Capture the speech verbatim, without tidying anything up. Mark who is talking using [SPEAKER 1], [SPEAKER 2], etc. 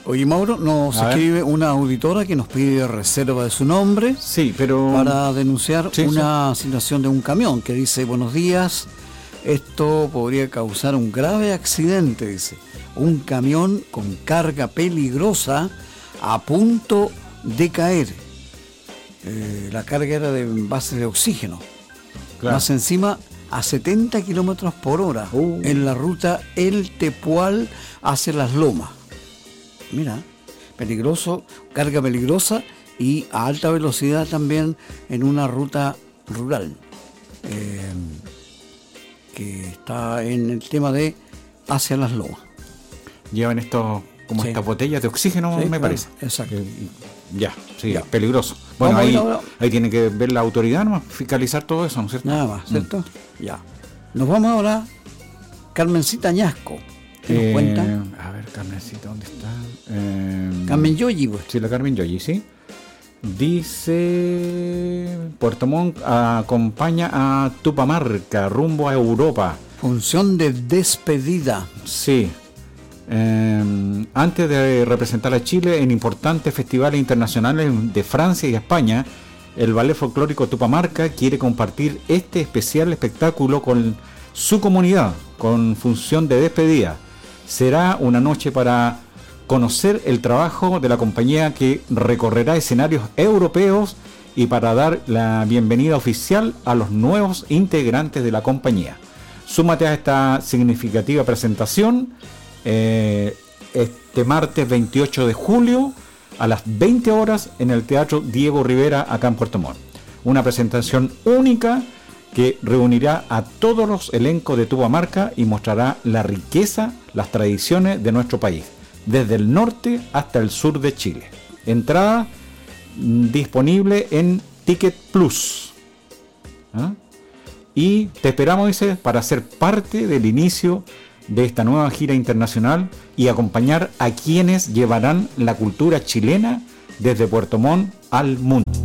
[SPEAKER 1] Oye, Mauro, nos
[SPEAKER 2] A
[SPEAKER 1] escribe
[SPEAKER 2] ver.
[SPEAKER 1] una auditora que nos pide reserva de su nombre
[SPEAKER 2] Sí, pero...
[SPEAKER 1] para denunciar
[SPEAKER 2] Sí,
[SPEAKER 1] una situación de un camión que dice: buenos días, esto podría causar un grave accidente, dice. Un camión con carga peligrosa a punto de caer. Eh, la carga era de envases de oxígeno.
[SPEAKER 2] Claro.
[SPEAKER 1] Más encima, a setenta kilómetros por hora
[SPEAKER 2] Uh.
[SPEAKER 1] en la ruta El Tepual hacia Las Lomas. Mira, peligroso, carga peligrosa y a alta velocidad también en una ruta rural eh, que está en el tema de hacia Las Lomas.
[SPEAKER 2] Llevan estos, como
[SPEAKER 1] Sí.
[SPEAKER 2] estas botellas de oxígeno,
[SPEAKER 1] Sí,
[SPEAKER 2] me
[SPEAKER 1] claro,
[SPEAKER 2] parece.
[SPEAKER 1] exacto.
[SPEAKER 2] Eh, Ya, sí,
[SPEAKER 1] Ya.
[SPEAKER 2] es peligroso. Bueno,
[SPEAKER 1] Vamos a
[SPEAKER 2] ahí,
[SPEAKER 1] ir ahora.
[SPEAKER 2] ahí tiene que ver la autoridad, ¿no? Fiscalizar todo eso, ¿no es cierto?
[SPEAKER 1] Nada más, ¿cierto? Ya. Nos vamos ahora, Carmencita Añasco. ¿Qué nos
[SPEAKER 2] Eh,
[SPEAKER 1] cuenta?
[SPEAKER 2] A ver, Carmencita, ¿dónde está? Eh,
[SPEAKER 1] Carmen Yoyi, pues.
[SPEAKER 2] Sí, la Carmen Yoyi, sí. Dice, Puerto Montt acompaña a Tupamarca rumbo a Europa.
[SPEAKER 1] Función de despedida.
[SPEAKER 2] Sí. Eh, antes de representar a Chile en importantes festivales internacionales de Francia y España, el Ballet Folclórico Tupamarca quiere compartir este especial espectáculo con su comunidad, con función de despedida. Será una noche para conocer el trabajo de la compañía que recorrerá escenarios europeos y para dar la bienvenida oficial a los nuevos integrantes de la compañía. Súmate a esta significativa presentación eh, este martes veintiocho de julio a las veinte horas en el Teatro Diego Rivera acá en Puerto Montt. Una presentación única que reunirá a todos los elencos de Tupamarca y mostrará la riqueza, las tradiciones de nuestro país, desde el norte hasta el sur de Chile. Entrada mm, disponible en Ticket Plus. ¿Ah? Y te esperamos, dice, para ser parte del inicio de esta nueva gira internacional y acompañar a quienes llevarán la cultura chilena desde Puerto Montt al mundo.